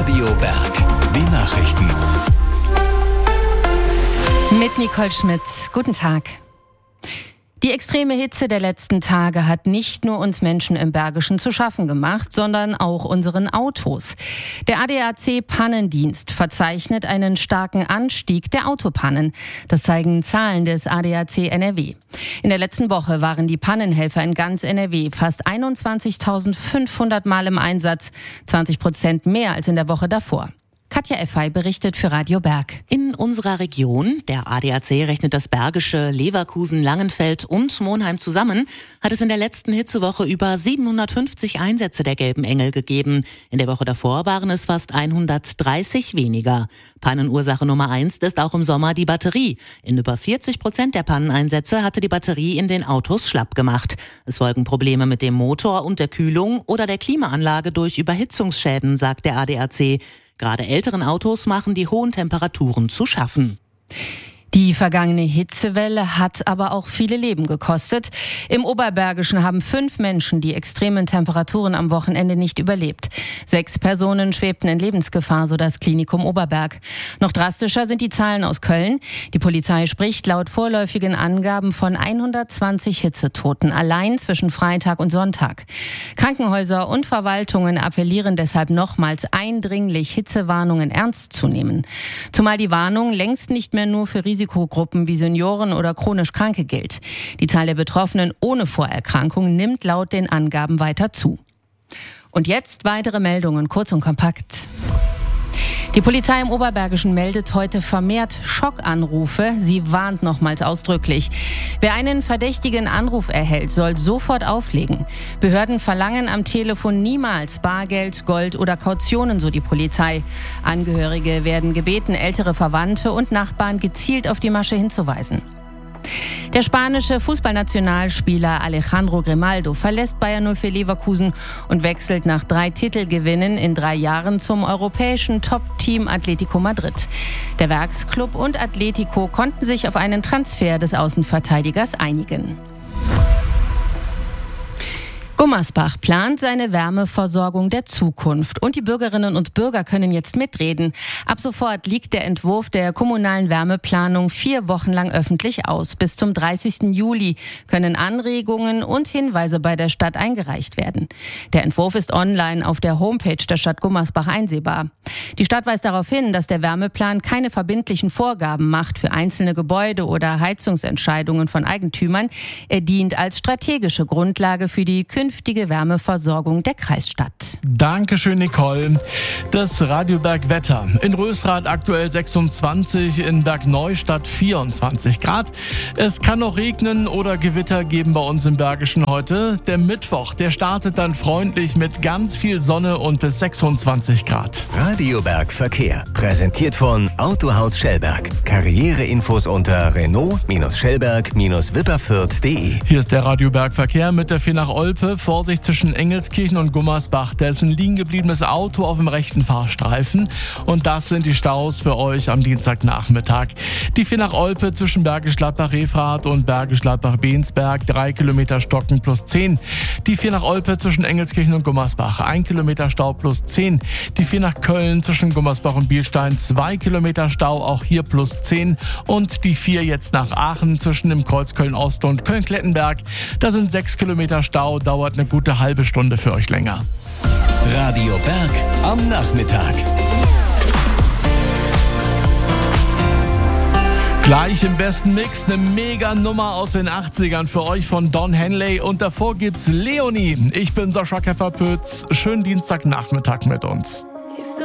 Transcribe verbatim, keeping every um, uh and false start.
Radio Berg. Die Nachrichten. Mit Nicole Schmidt. Guten Tag. Die extreme Hitze der letzten Tage hat nicht nur uns Menschen im Bergischen zu schaffen gemacht, sondern auch unseren Autos. Der A D A C-Pannendienst verzeichnet einen starken Anstieg der Autopannen. Das zeigen Zahlen des A D A C N R W. In der letzten Woche waren die Pannenhelfer in ganz N R W fast einundzwanzigtausendfünfhundert Mal im Einsatz, zwanzig Prozent mehr als in der Woche davor. Katja Effey berichtet für Radio Berg. In unserer Region, der A D A C rechnet das Bergische, Leverkusen, Langenfeld und Monheim zusammen, hat es in der letzten Hitzewoche über siebenhundertfünfzig Einsätze der Gelben Engel gegeben. In der Woche davor waren es fast hundertdreißig weniger. Pannenursache Nummer eins ist auch im Sommer die Batterie. In über vierzig Prozent der Panneneinsätze hatte die Batterie in den Autos schlapp gemacht. Es folgen Probleme mit dem Motor und der Kühlung oder der Klimaanlage durch Überhitzungsschäden, sagt der A D A C. Gerade älteren Autos machen die hohen Temperaturen zu schaffen. Die vergangene Hitzewelle hat aber auch viele Leben gekostet. Im Oberbergischen haben fünf Menschen die extremen Temperaturen am Wochenende nicht überlebt. Sechs Personen schwebten in Lebensgefahr, so das Klinikum Oberberg. Noch drastischer sind die Zahlen aus Köln. Die Polizei spricht laut vorläufigen Angaben von hundertzwanzig Hitzetoten, allein zwischen Freitag und Sonntag. Krankenhäuser und Verwaltungen appellieren deshalb nochmals eindringlich, Hitzewarnungen ernst zu nehmen. Zumal die Warnung längst nicht mehr nur für Risikogruppen wie Senioren oder chronisch Kranke gilt. Die Zahl der Betroffenen ohne Vorerkrankung nimmt laut den Angaben weiter zu. Und jetzt weitere Meldungen, kurz und kompakt. Die Polizei im Oberbergischen meldet heute vermehrt Schockanrufe. Sie warnt nochmals ausdrücklich. Wer einen verdächtigen Anruf erhält, soll sofort auflegen. Behörden verlangen am Telefon niemals Bargeld, Gold oder Kautionen, so die Polizei. Angehörige werden gebeten, ältere Verwandte und Nachbarn gezielt auf die Masche hinzuweisen. Der spanische Fußballnationalspieler Alejandro Grimaldo verlässt Bayer null vier Leverkusen und wechselt nach drei Titelgewinnen in drei Jahren zum europäischen Top-Team Atletico Madrid. Der Werksclub und Atletico konnten sich auf einen Transfer des Außenverteidigers einigen. Gummersbach plant seine Wärmeversorgung der Zukunft und die Bürgerinnen und Bürger können jetzt mitreden. Ab sofort liegt der Entwurf der kommunalen Wärmeplanung vier Wochen lang öffentlich aus. Bis zum dreißigsten Juli können Anregungen und Hinweise bei der Stadt eingereicht werden. Der Entwurf ist online auf der Homepage der Stadt Gummersbach einsehbar. Die Stadt weist darauf hin, dass der Wärmeplan keine verbindlichen Vorgaben macht für einzelne Gebäude oder Heizungsentscheidungen von Eigentümern. Er dient als strategische Grundlage für die künftige künftige Wärmeversorgung der Kreisstadt. Dankeschön, Nicole. Das Radio Berg Wetter. In Rösrath aktuell sechsundzwanzig, in Bergneustadt vierundzwanzig Grad. Es kann noch regnen oder Gewitter geben bei uns im Bergischen heute. Der Mittwoch, der startet dann freundlich mit ganz viel Sonne und bis sechsundzwanzig Grad. Radio Berg Verkehr. Präsentiert von Autohaus Schellberg. Karriereinfos unter Renault-Schellberg-Wipperfürth punkt de. Hier ist der Radio Berg Verkehr mit der Vierach Olpe. Vorsicht zwischen Engelskirchen und Gummersbach. Da ist ein liegen gebliebenes Auto auf dem rechten Fahrstreifen. Und das sind die Staus für euch am Dienstagnachmittag. Die Vierach Olpe zwischen Bergisch Gladbach-Refrath und Bergisch Gladbach-Bensberg. Drei Kilometer Stocken plus zehn. Die Vierach Olpe zwischen Engelskirchen und Gummersbach. Ein Kilometer Stau plus zehn. Die Vierach Köln zwischen Gummersbach und Bielstein. Zwei Kilometer Stau, auch hier plus zehn. Und die vier jetzt nach Aachen zwischen dem Kreuz Köln-Ost und Köln-Klettenberg. Da sind sechs Kilometer Stau. Dauert eine gute halbe Stunde für euch länger. Radio Berg am Nachmittag. Gleich im besten Mix eine Mega-Nummer aus den achtzigern für euch von Don Henley. Und davor gibt's Leonie. Ich bin Sascha Kefferpütz. Schönen Dienstagnachmittag mit uns.